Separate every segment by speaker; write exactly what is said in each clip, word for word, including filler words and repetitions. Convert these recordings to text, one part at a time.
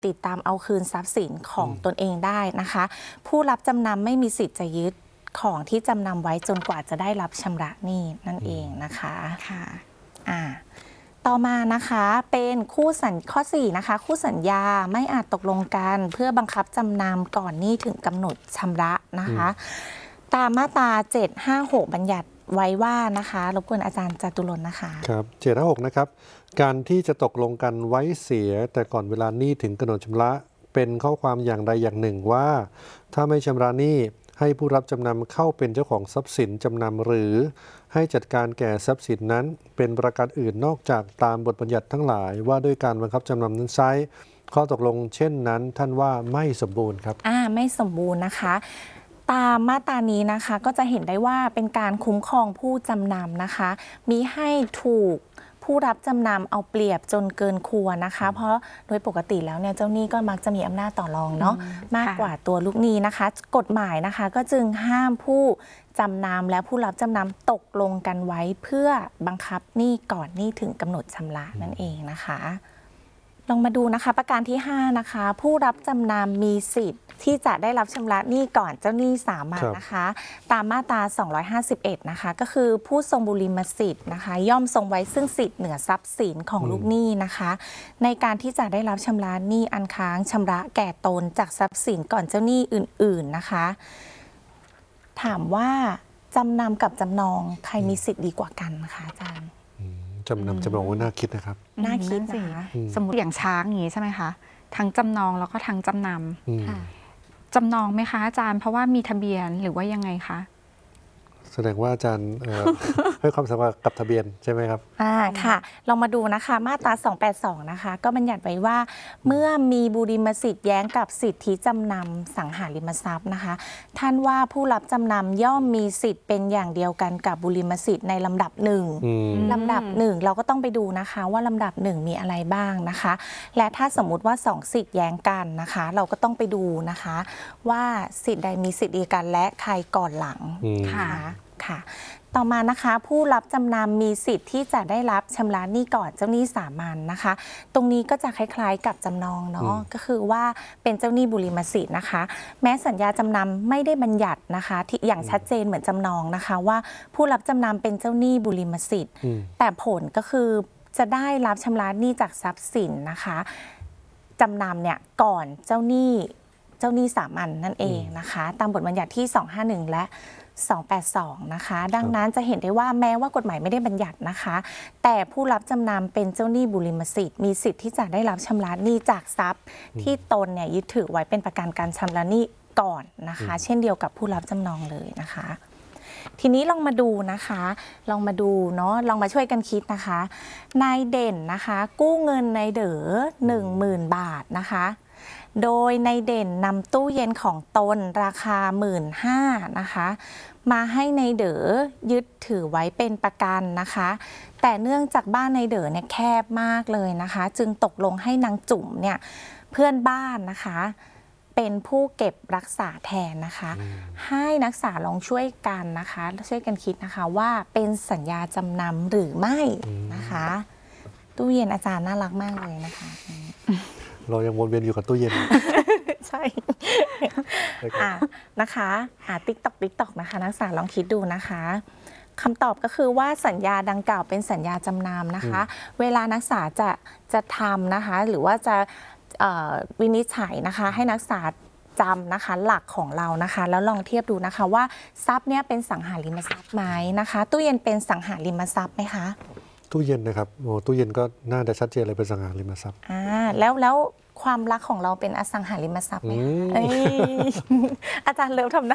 Speaker 1: ติดตามเอาคืนทรัพย์สินของตนเองได้นะคะผู้รับจำนำไม่มีสิทธิ์จะยึดของที่จำนำไว้จนกว่าจะได้รับชำระหนี้นั่นเองนะคะค่ะอ่าต่อมานะคะเป็นคู่สัญข้อสี่นะคะคู่สัญญาไม่อาจตกลงกันเพื่อบังคับจำนำก่อนหนี้ถึงกำหนดชำระนะคะตามมาตราเจ็ดห้าหกบัญญัติไว้ว่านะคะรบกวนอาจารย์จตุรนต์นะคะ
Speaker 2: ครับเจ็ดห้าหกนะครับการที่จะตกลงกันไว้เสียแต่ก่อนเวลาหนี้ถึงกำหนดชำระเป็นข้อความอย่างใดอย่างหนึ่งว่าถ้าไม่ชำระหนี้ให้ผู้รับจำนำเข้าเป็นเจ้าของทรัพย์สินจำนำหรือให้จัดการแก่ทรัพย์สินนั้นเป็นประการอื่นนอกจากตามบทบัญญัติทั้งหลายว่าด้วยการบังคับจำนำนั้นใช้ข้อตกลงเช่นนั้นท่านว่าไม่สมบูรณ์ครับ
Speaker 1: อ่าไม่สมบูรณ์นะคะตามมาตรานี้นะคะก็จะเห็นได้ว่าเป็นการคุ้มครองผู้จำนำนะคะมิให้ถูกผู้รับจำนำเอาเปรียบจนเกินควรนะคะเพราะโดยปกติแล้วเนี่ยเจ้าหนี้ก็มักจะมีอำนาจต่อรองเนาะมากกว่าตัวลูกหนี้นะคะกฎหมายนะคะก็จึงห้ามผู้จำนำและผู้รับจำนำตกลงกันไว้เพื่อบังคับหนี้ก่อนหนี้ถึงกำหนดชำระนั่นเองนะคะลองมาดูนะคะประการที่ห้านะคะผู้รับจำนำมีสิทธิ์ที่จะได้รับชำระหนี้ก่อนเจ้าหนี้สามัญนะคะตามมาตราสองร้อยห้าสิบเอ็ดนะคะก็คือผู้ทรงบุริมสิทธิ์นะคะย่อมทรงไว้ซึ่งสิทธิ์เหนือทรัพย์สินของลูกหนี้นะคะในการที่จะได้รับชำระหนี้อันค้างชำระแก่ตนจากทรัพย์สินก่อนเจ้าหนี้อื่นๆนะคะถามว่าจำนำกับจำนองใครมีสิทธิ์ดีกว่ากันนะคะอาจารย์
Speaker 2: จำนำจำนองว่าน่าคิดนะครับ
Speaker 1: น่าคิดสิ
Speaker 3: สมมติอย่างช้างอย่างนี้ใช่ไหมคะทั้งจำนองแล้วก็ทั้งจำนำจำนองไหมคะอาจารย์เพราะว่ามีทะเบียนหรือว่ายังไงคะ
Speaker 2: แสดงว่าอาจารย์ ให้ความสำคัญกับทะเบียนใช่ไหมครับ
Speaker 1: อ่าค่ะลองมาดูนะคะมาตราสองแปดสองนะคะก็บัญญัติไว้ว่าเมื่อมีบุริมสิทธิ์แย้งกับสิทธิจำนำสังหาริมทรัพย์นะคะท่านว่าผู้รับจำนำย่อมมีสิทธิ์เป็นอย่างเดียวกันกับบุริมสิทธิ์ในลำดับหนึ่งลำดับหนึ่งเราก็ต้องไปดูนะคะว่าลำดับหนึ่งมีอะไรบ้างนะคะและถ้าสมมุติว่าสองสิทธิ์แย้งกันนะคะเราก็ต้องไปดูนะคะว่าสิทธิ์ใดมีสิทธิ์ดีกันและใครก่อนหลังค่ะค่ะต่อมานะคะผู้รับจำนำมีสิทธิ์ที่จะได้รับชำระหนี้ก่อนเจ้าหนี้สามัญนะคะตรงนี้ก็จะคล้ายๆกับจำนองเนาะก็คือว่าเป็นเจ้าหนี้บุริมสิทธิ์นะคะแม้สัญญาจำนำไม่ได้บัญญัตินะคะที่อย่างชัดเจนเหมือนจำนองนะคะว่าผู้รับจำนำเป็นเจ้าหนี้บุริมสิทธิ์แต่ผลก็คือจะได้รับชำระหนี้จากทรัพย์สินนะคะจำนำเนี่ยก่อนเจ้าหนี้เจ้าหนี้สามัญ น, นั่นเองนะคะตามบทบัญญัติที่สองห้าหนึ่งและสองแปดสองนะคะดังนั้นจะเห็นได้ว่าแม้ว่ากฎหมายไม่ได้บัญญัตินะคะแต่ผู้รับจำนำเป็นเจ้าหนี้บุริมสิทธิ์มีสิทธิ์ที่จะได้รับชำระหนี้จากทรัพย์ที่ตนเนี่ยยึดถือไว้เป็นประกันการชำระหนี้ก่อนนะคะเช่นเดียวกับผู้รับจำนองเลยนะคะทีนี้ลองมาดูนะคะลองมาดูเนาะลองมาช่วยกันคิดนะคะนายเด่นนะคะกู้เงินนายเด๋อหนึ่งหมื่นบาทนะคะโดยนายเด่นนำตู้เย็นของตนราคาหมื่นห้านะคะมาให้นายเด๋อยึดถือไว้เป็นประกันนะคะแต่เนื่องจากบ้านนายเด๋อเนี่ยแคบมากเลยนะคะจึงตกลงให้นางจุ๋มเนี่ยเพื่อนบ้านนะคะเป็นผู้เก็บรักษาแทนนะคะให้นักศึกษาลองช่วยกันนะคะช่วยกันคิดนะคะว่าเป็นสัญญาจำนำหรือไม่นะคะตู้เย็นอาจารย์น่ารักมากเลยนะคะ
Speaker 2: เรายังวนเวียนอยู่กับตู้เย็น
Speaker 1: ใช่อ่ะนะคะอ่ะติ๊กตอกติ๊กตอกนะคะนักศึกษาลองคิดดูนะคะคำตอบก็คือว่าสัญญาดังกล่าวเป็นสัญญาจำนำนะคะเวลานักศึกษาจะจะทำนะคะหรือว่าจะวินิจฉัยนะคะให้นักศึกษาจำนะคะหลักของเรานะคะแล้วลองเทียบดูนะคะว่าทรัพย์เนี้ยเป็นสังหาริมทรัพย์ไหมนะคะตู้เย็นเป็นสังหาริมทรัพย์ไหมคะ
Speaker 2: ตู้เย็นนะครับโอ้ตู้เย็นก็น่าจะชัดเจนเลยเป็นสังหาริมทรัพย์
Speaker 1: อ่าแล้วแล้วความรักของเราเป็นอสังหาริมทรัพย์ไหมคะอาจารย์เลิฟทำหน้า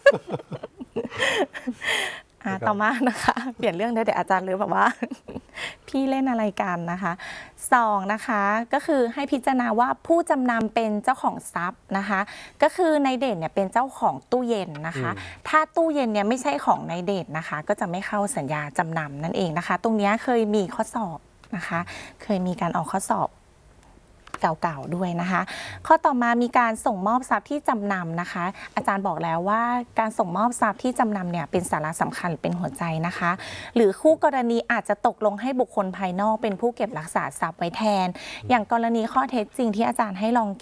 Speaker 1: ต่อมานะคะเปลี่ยนเรื่องได้เดี๋ยวอาจารย์เลิฟแบบว่าพี่เล่นอะไรกันนะคะสองนะคะก็คือให้พิจารณาว่าผู้จำนำเป็นเจ้าของทรัพย์นะคะก็คือนายเด่นเนี่ยเป็นเจ้าของตู้เย็นนะคะถ้าตู้เย็นเนี่ยไม่ใช่ของนายเด่นนะคะก็จะไม่เข้าสัญญาจำนำนั่นเองนะคะตรงนี้เคยมีข้อสอบนะคะเคยมีการออกข้อสอบเก่าๆด้วยนะคะข้อต่อมามีการส่งมอบทรัพย์ที่จำนำนะคะอาจารย์บอกแล้วว่าการส่งมอบทรัพย์ที่จำนำเนี่ยเป็นสาระสำคัญเป็นหัวใจนะคะหรือคู่กรณีอาจจะตกลงให้บุคคลภายนอกเป็นผู้เก็บรักษาทรัพย์ไว้แทนอย่างกรณีข้อเท็จจริงที่อาจารย์ให้ลอง